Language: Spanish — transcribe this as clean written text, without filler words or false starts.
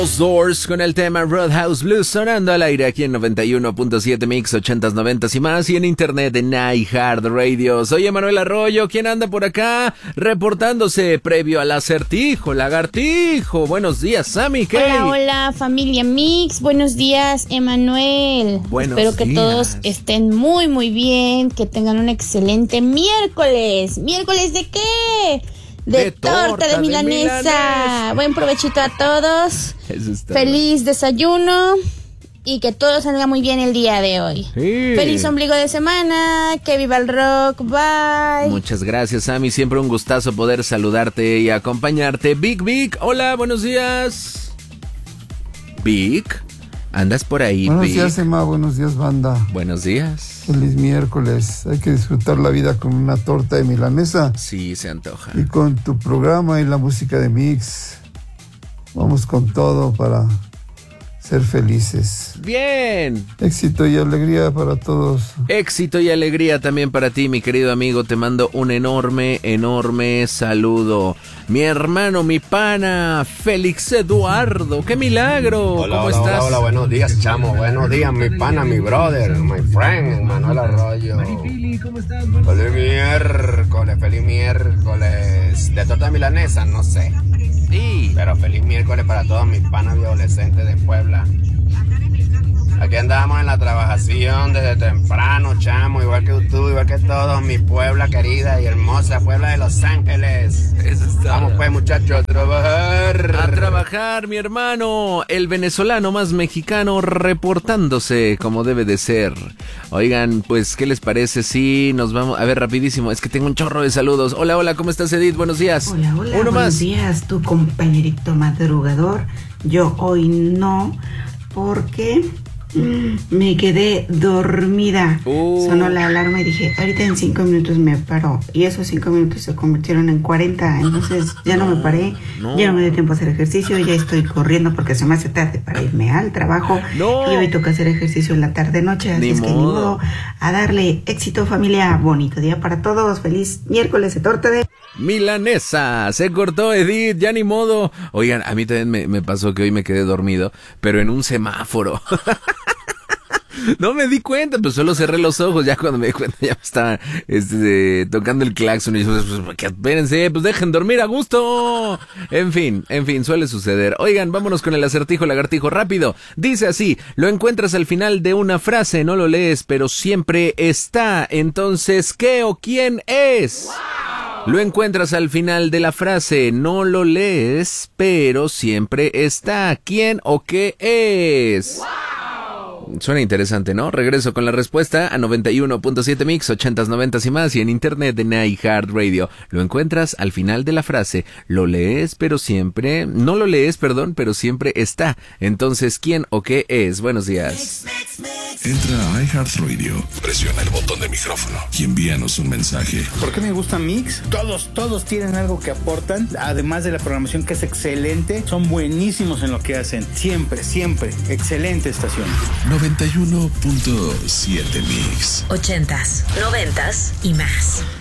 Los Doors con el tema Roadhouse Blues sonando al aire aquí en 91.7 Mix 80s, 90s y más, y en internet en iHeartRadio. Soy Emanuel Arroyo, ¿quién anda por acá? Reportándose previo al acertijo, lagartijo. Buenos días, Sammy. ¿Qué? Hola, hola, familia Mix. Buenos días, Emanuel. Buenos Espero que días. todos estén muy, muy bien, que tengan un excelente miércoles. ¿Miércoles de qué? De torta de milanesa. Buen provechito a todos. Feliz desayuno y que todo salga muy bien el día de hoy. Sí. Feliz ombligo de semana, que viva el rock, bye. Muchas gracias, Sammy, siempre un gustazo poder saludarte y acompañarte. Vic, hola, buenos días. Vic, ¿andas por ahí, Buenos Vic? días, Emma, buenos días, banda. Buenos días. Feliz miércoles. Hay que disfrutar la vida con una torta de milanesa Sí, se antoja. y con tu programa y la música de Mix. Vamos con todo para ser felices. Bien. Éxito y alegría para todos. Éxito y alegría también para ti, mi querido amigo. Te mando un enorme, enorme saludo. Mi hermano, mi pana, Félix Eduardo. ¡Qué milagro! Hola, ¿Cómo hola, estás? hola, buenos días, chamo. Buenos días, mi pana, mi brother, my friend, Manuel Arroyo. Maripili, ¿cómo estás? Feliz miércoles. De torta milanesa, no sé. Sí. Pero feliz miércoles para todos mis panas y adolescentes de Puebla. Aquí andamos en la trabajación desde temprano, chamo, igual que tú, igual que todos, mi Puebla querida y hermosa, Puebla de Los Ángeles. Eso está. Vamos pues, muchachos, a trabajar. A trabajar, mi hermano, el venezolano más mexicano reportándose como debe de ser. Oigan, pues, ¿qué les parece si nos vamos? A ver, rapidísimo, es que tengo un chorro de saludos. Hola, hola, ¿cómo estás, Edith? Buenos días. Hola, hola, Uno buenos más. días, tu compañerito madrugador. Yo hoy no, porque me quedé dormida. Sonó la alarma y dije, ahorita en 5 minutos me paro. Y esos 5 minutos se convirtieron en 40. Entonces ya no me paré, ya no me dio tiempo a hacer ejercicio. Ya estoy corriendo porque se me hace tarde para irme al trabajo. Y hoy toca hacer ejercicio en la tarde-noche. Así es que ni modo, a darle éxito, familia. Bonito día para todos. Feliz miércoles de torta de milanesa. Se cortó, Edith, ya ni modo. Oigan, a mí también me pasó que hoy me quedé dormido, pero en un semáforo. No me di cuenta, pues solo cerré los ojos. Ya cuando me di cuenta ya me estaba tocando el claxon. Y dije, pues, espérense, pues dejen dormir a gusto. En fin, suele suceder. Oigan, vámonos con el acertijo lagartijo rápido. Dice así: lo encuentras al final de una frase, no lo lees, pero siempre está. Entonces, ¿qué o quién es? Lo encuentras al final de la frase, no lo lees, pero siempre está. ¿Quién o qué es? Suena interesante, ¿no? Regreso con la respuesta a 91.7 Mix, 80s, 90s y más, y en internet en iHeartRadio. Lo encuentras al final de la frase, lo lees, pero siempre... No lo lees, perdón, pero siempre está. Entonces, ¿quién o qué es? Buenos días. Entra a iHeartRadio, presiona el botón de micrófono y envíanos un mensaje. ¿Por qué me gusta Mix? Todos tienen algo que aportan, además de la programación que es excelente, son buenísimos en lo que hacen. Siempre, excelente estación. 91.7 Mix. 80s, 90s y más.